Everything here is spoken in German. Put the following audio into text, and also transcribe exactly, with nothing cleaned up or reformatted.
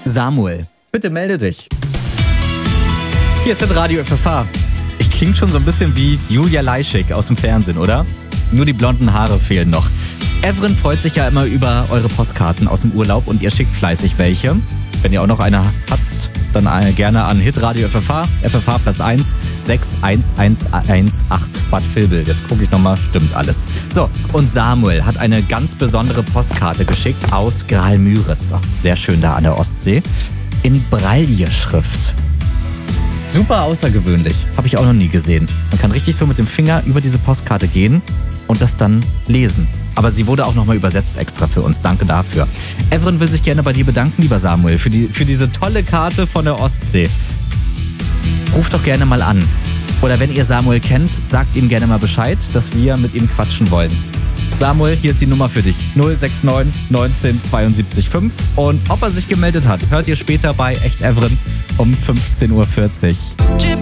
Samuel, bitte melde dich. Hier ist das Radio F F H. Ich klinge schon so ein bisschen wie Julia Leischig aus dem Fernsehen, oder? Nur die blonden Haare fehlen noch. Evren freut sich ja immer über eure Postkarten aus dem Urlaub und ihr schickt fleißig welche. Wenn ihr auch noch eine habt, dann eine gerne an Hitradio F F H, F F H Platz eins, sechs eins eins eins acht Bad Vilbel. Jetzt gucke ich nochmal, stimmt alles. So, und Samuel hat eine ganz besondere Postkarte geschickt aus Graal-Müritz. Sehr schön da an der Ostsee. In Braille-Schrift. Super außergewöhnlich. Habe ich auch noch nie gesehen. Man kann richtig so mit dem Finger über diese Postkarte gehen und das dann lesen. Aber sie wurde auch nochmal übersetzt extra für uns. Danke dafür. Evren will sich gerne bei dir bedanken, lieber Samuel, für, die, für diese tolle Karte von der Ostsee. Ruft doch gerne mal an. Oder wenn ihr Samuel kennt, sagt ihm gerne mal Bescheid, dass wir mit ihm quatschen wollen. Samuel, hier ist die Nummer für dich. null sechs neun neunzehn zweiundsiebzig fünf. Und ob er sich gemeldet hat, hört ihr später bei Echt Evren um fünfzehn Uhr vierzig.